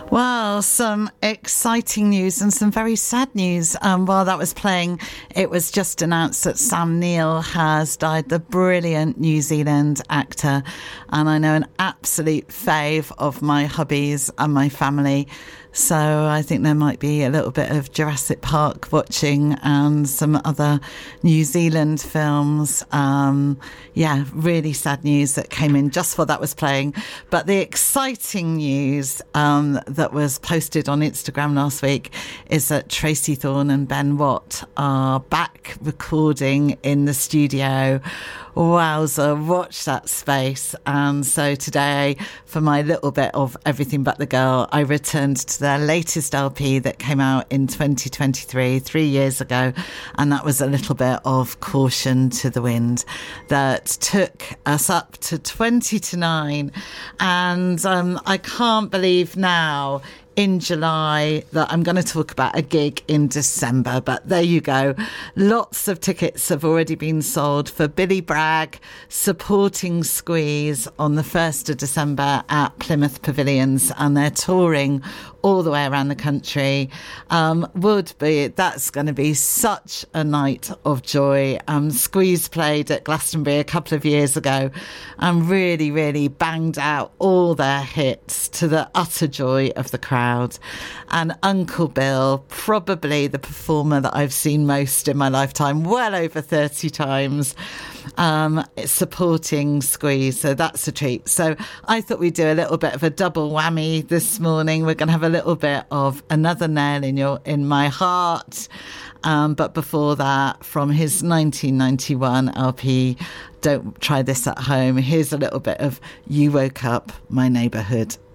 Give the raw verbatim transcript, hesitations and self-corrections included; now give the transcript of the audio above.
Well, some exciting news and some very sad news. Um, while that was playing, it was just announced that Sam Neill has died, the brilliant New Zealand actor. And I know an absolute fave of my hubbies and my family. So I think there might be a little bit of Jurassic Park watching and some other New Zealand films. Um, yeah, really sad news that came in just while that was playing. But the exciting news um, that was posted on Instagram last week is that Tracy Thorn and Ben Watt are back recording in the studio. Wowza, watch that space. And so today, for my little bit of Everything But the Girl, I returned to their latest L P that came out in twenty twenty-three, three years ago. And that was a little bit of Caution to the Wind that took us up to twenty to nine. And um, I can't believe now, in July, that I'm going to talk about a gig in December, but there you go. Lots of tickets have already been sold for Billy Bragg supporting Squeeze on the first of December at Plymouth Pavilions, and they're touring all the way around the country. Um, would be, that's going to be such a night of joy. Um, Squeeze played at Glastonbury a couple of years ago and really, really banged out all their hits to the utter joy of the crowd. And Uncle Bill, probably the performer that I've seen most in my lifetime, well over thirty times, um, supporting Squeeze. So that's a treat. So I thought we'd do a little bit of a double whammy this morning. We're going to have a little bit of Another Nail in Your in My Heart. Um, but before that, from his nineteen ninety-one L P, Don't Try This at Home, here's a little bit of You Woke Up My Neighbourhood.